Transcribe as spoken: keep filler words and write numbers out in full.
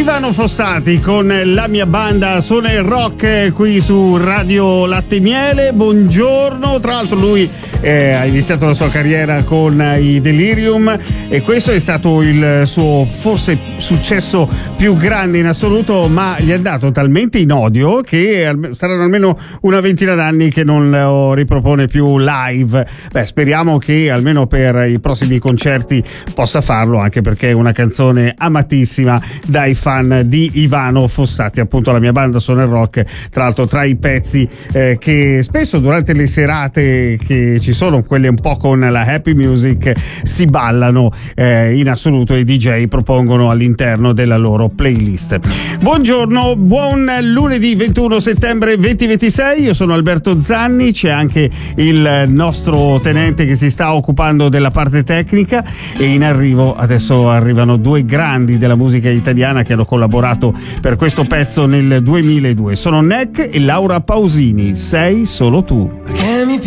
Ivano Fossati con La mia banda suona il rock qui su Radio Latte e Miele. Buongiorno, tra l'altro lui eh, ha iniziato la sua carriera con i Delirium e questo è stato il suo forse successo più grande in assoluto, ma gli è dato talmente in odio che saranno almeno una ventina d'anni che non lo ripropone più live. Beh, speriamo che almeno per i prossimi concerti possa farlo, anche perché è una canzone amatissima dai fan di Ivano Fossati. Appunto, La mia banda suona il rock, tra l'altro tra i pezzi eh, che spesso durante le serate che ci sono, quelle un po' con la happy music, si ballano eh, in assoluto e i D J propongono all'interno della loro playlist. Buongiorno, buon lunedì ventuno settembre duemilaventisei, io sono Alberto Zanni, c'è anche il nostro tenente che si sta occupando della parte tecnica e in arrivo adesso arrivano due grandi della musica italiana che hanno collaborato per questo pezzo nel duemiladue. Sono Neck e Laura Pausini, Sei solo tu.